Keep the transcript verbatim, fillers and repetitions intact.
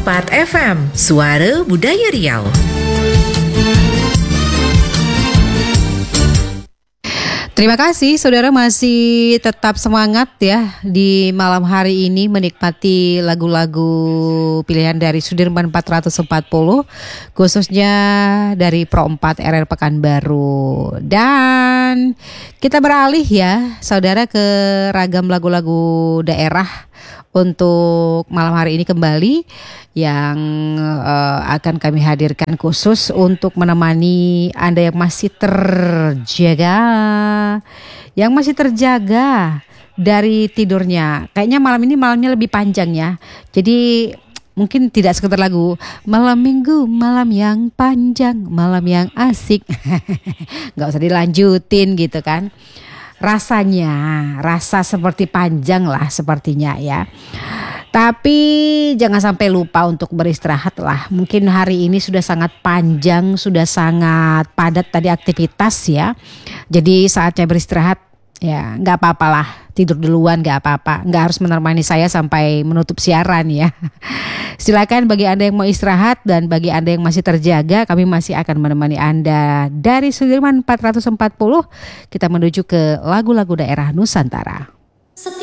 empat F M, Suara Budaya Riau. Terima kasih saudara masih tetap semangat ya di malam hari ini menikmati lagu-lagu pilihan dari Sudirman empat ratus empat puluh, khususnya dari Pro empat R R Pekanbaru. Dan kita beralih ya saudara ke ragam lagu-lagu daerah untuk malam hari ini kembali yang uh, akan kami hadirkan khusus untuk menemani Anda yang masih terjaga, yang masih terjaga dari tidurnya. Kayaknya malam ini malamnya lebih panjang ya. Jadi mungkin tidak sekedar lagu malam minggu, malam yang panjang, malam yang asik. Gak usah dilanjutin gitu kan. Rasanya, rasa seperti panjang lah sepertinya ya. Tapi jangan sampai lupa untuk beristirahat lah. Mungkin hari ini sudah sangat panjang, sudah sangat padat tadi aktivitas ya. Jadi saatnya beristirahat ya, nggak apa-apalah, tidur duluan nggak apa-apa. Nggak harus menemani saya sampai menutup siaran ya. Silakan bagi Anda yang mau istirahat dan bagi Anda yang masih terjaga, kami masih akan menemani Anda dari Sudirman empat ratus empat puluh. Kita menuju ke lagu-lagu daerah Nusantara.